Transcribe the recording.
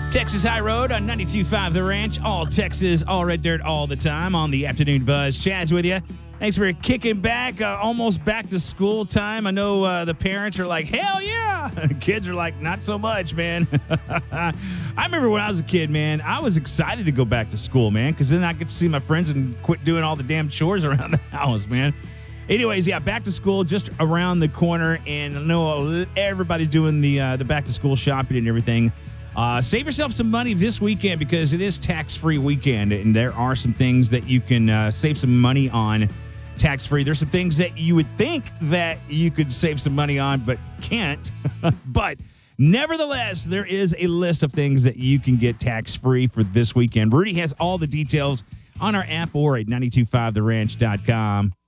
Texas High Road on 92.5 The Ranch. All Texas, all red dirt, all the time on the Afternoon Buzz. Chad's with you. Thanks for kicking back. Almost back to school time. I know the parents are like, hell yeah. Kids are like, not so much, man. I remember when I was a kid, man, I was excited to go back to school, man, because then I could see my friends and quit doing all the damn chores around the house, man. Anyways, yeah, back to school just around the corner, and I know everybody's doing the back to school shopping and everything. Save yourself some money this weekend because it is tax-free weekend, and there are some things that you can save some money on tax-free. There's some things that you would think that you could save some money on but can't. But nevertheless, there is a list of things that you can get tax-free for this weekend. Rudy has all the details on our app or at 925theranch.com.